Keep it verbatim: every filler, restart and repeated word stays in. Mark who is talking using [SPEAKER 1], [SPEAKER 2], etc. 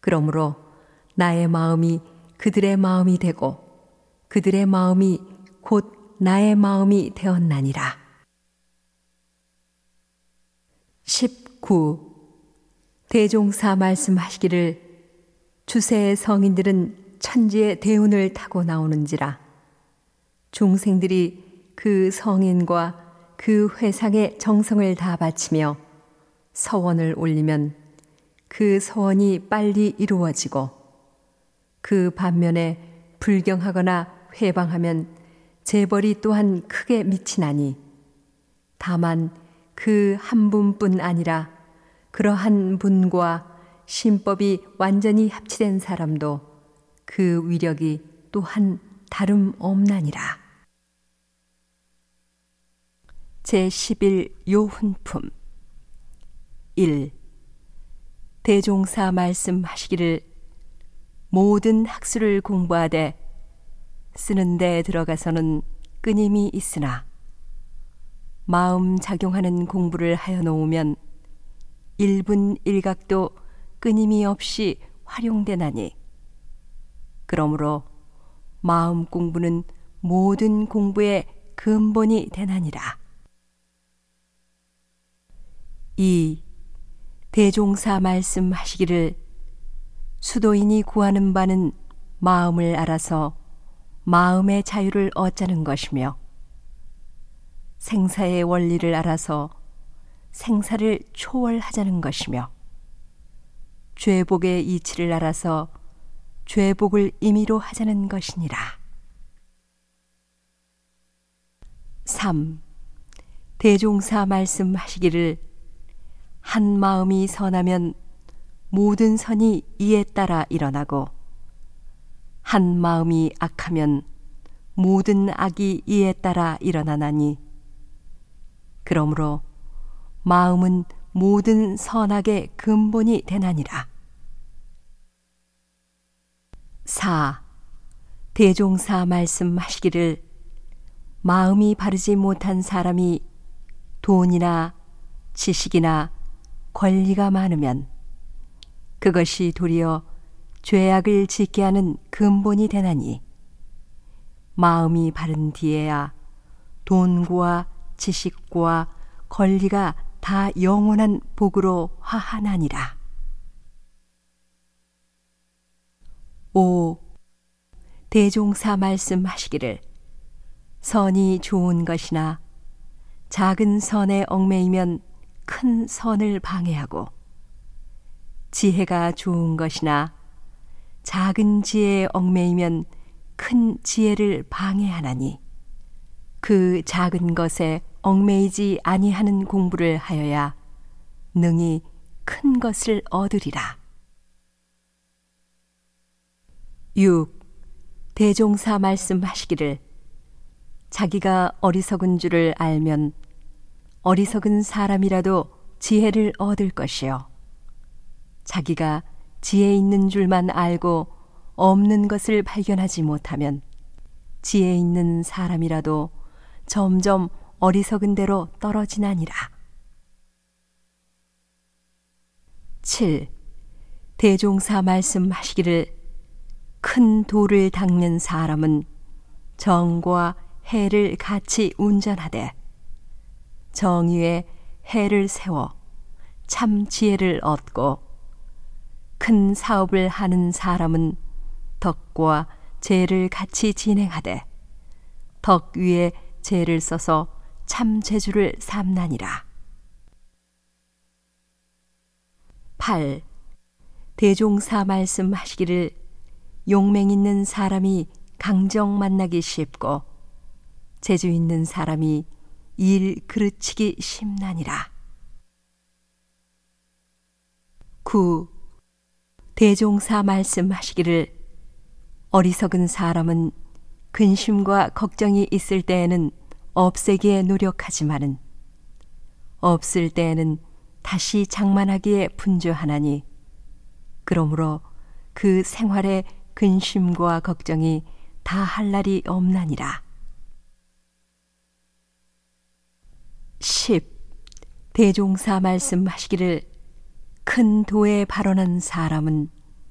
[SPEAKER 1] 그러므로 나의 마음이 그들의 마음이 되고 그들의 마음이 곧 나의 마음이 되었나니라. 십구. 대종사 말씀하시기를 주세의 성인들은 천지의 대운을 타고 나오는지라 중생들이 그 성인과 그 회상에 정성을 다 바치며 서원을 올리면 그 서원이 빨리 이루어지고 그 반면에 불경하거나 회방하면 재벌이 또한 크게 미치나니 다만 그 한 분뿐 아니라 그러한 분과 신법이 완전히 합치된 사람도 그 위력이 또한 다름없나니라. 제십일 요훈품. 일. 대종사 말씀하시기를 모든 학술을 공부하되 쓰는 데 들어가서는 끊임이 있으나 마음 작용하는 공부를 하여 놓으면 일분 일각도 끊임이 없이 활용되나니 그러므로 마음 공부는 모든 공부의 근본이 되나니라. 이. 대종사 말씀하시기를 수도인이 구하는 바는 마음을 알아서 마음의 자유를 얻자는 것이며 생사의 원리를 알아서 생사를 초월하자는 것이며 죄복의 이치를 알아서 죄복을 임의로 하자는 것이니라. 삼. 대종사 말씀하시기를 한 마음이 선하면 모든 선이 이에 따라 일어나고 한 마음이 악하면 모든 악이 이에 따라 일어나나니 그러므로 마음은 모든 선악의 근본이 되나니라. 사. 대종사 말씀하시기를 마음이 바르지 못한 사람이 돈이나 지식이나 권리가 많으면 그것이 도리어 죄악을 짓게 하는 근본이 되나니 마음이 바른 뒤에야 돈과 지식과 권리가 다 영원한 복으로 화하나니라. 오. 대종사 말씀하시기를 선이 좋은 것이나 작은 선에 얽매이면 큰 선을 방해하고 지혜가 좋은 것이나 작은 지혜에 얽매이면 큰 지혜를 방해하나니 그 작은 것에 얽매이지 아니하는 공부를 하여야 능히 큰 것을 얻으리라. 육. 대종사 말씀하시기를 자기가 어리석은 줄을 알면 어리석은 사람이라도 지혜를 얻을 것이요 자기가 지혜 있는 줄만 알고 없는 것을 발견하지 못하면 지혜 있는 사람이라도 점점 어리석은 대로 떨어지나니라. 칠. 대종사 말씀하시기를 큰 돌을 닦는 사람은 정과 해를 같이 운전하되 정의에 해를 세워 참 지혜를 얻고 큰 사업을 하는 사람은 덕과 재를 같이 진행하되 덕 위에 재를 써서 참 재주를 삼나니라. 팔. 대종사 말씀하시기를 용맹 있는 사람이 강정 만나기 쉽고 재주 있는 사람이 일 그르치기 쉽나니라. 구. 대종사 말씀하시기를 어리석은 사람은 근심과 걱정이 있을 때에는 없애기에 노력하지만은 없을 때에는 다시 장만하기에 분주하나니 그러므로 그 생활에 근심과 걱정이 다 할 날이 없나니라. 십. 대종사 말씀하시기를 큰 도에 발언한 사람은